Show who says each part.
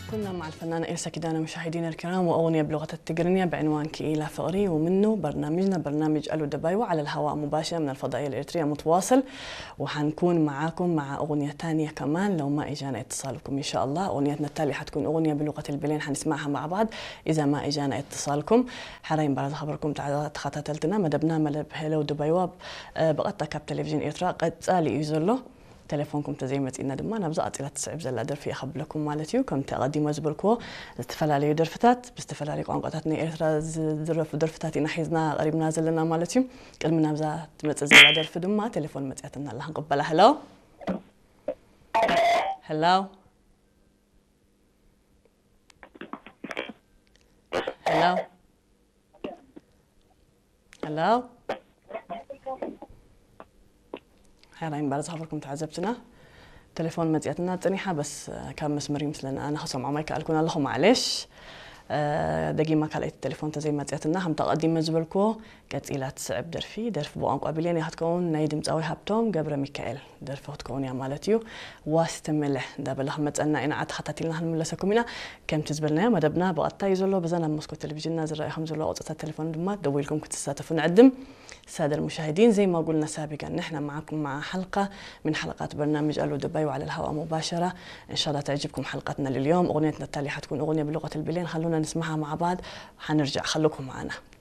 Speaker 1: كنا مع الفنانة إلسا كيدانا مشاهدينا الكرام، وأغنية بلغة التجرنية بعنوان كإيلا فقري، ومنه برنامجنا برنامج ألو دبايو على الهواء مباشرة من الفضائية الإريترية متواصل، وحنكون معاكم مع أغنية تانية كمان لو ما إجانا اتصالكم إن شاء الله. أغنيتنا التالية حتكون أغنية بلغة البلين حنسمعها مع بعض إذا ما إجانا اتصالكم. حرايم بعد خبركم تعالى خطاتلتنا مدبنا ملب هلو دبايو بقطع كاب تلفزيون إريترا قد سالي يزلو تليفونكم تزيمت إن دما نبزات إلى تسعب زلا درفي أخبر لكم مالتيو كم تقدم زبلكو استفلالي درفتات باستفلالي قنقاتني إرثرا درفتات إن حيزنا قريب نازل لنا مالتيو كل من نبزات مت زلا درف دما تليفون متعتنا الله نقبلها. هلو هلو هلو هلو حرايم بعد خبركم تعذبتنا تليفون مزيتنا تنيحة بس كان مسمري مثلنا أنا خصم عمايك قالكونا اللهم معلش دقي ما كان التليفون تزي مزيتنا هم تقدم مزبلكو قد إلى تسعب درف بوان قابلين هتكون نايدم تسوي هابتوم قبر ميكائيل درف هتكون يا مالتيو واستمله دابا لهم متأنا إن عاد خطتي لنا هنملسكمنا كم تزبلنا مدبنا بقطع يزلو بزنا مسكو تلفزيون نازل رأي خمس ولا قطعة التليفون دما دويلكم كنت تساتفوا نعدم. سادة المشاهدين زي ما قلنا سابقا نحن معكم مع حلقة من حلقات برنامج ألو دبي وعلى الهواء مباشرة. إن شاء الله تعجبكم حلقتنا لليوم. أغنيتنا التالية حتكون أغنية بلغة البلين، خلونا نسمعها مع بعض، حنرجع خلوكم معنا.